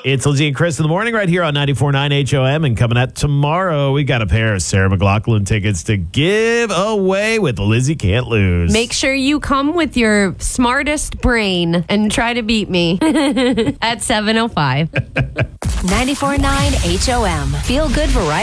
It's Lizzie and Chris in the morning right here on 94.9 HOM. And coming up tomorrow, we got a pair of Sarah McLachlan tickets to give away with Lizzie Can't Lose. Make sure you come with your smartest brain and try to beat me at 7:05. 94.9 HOM. Feel good variety.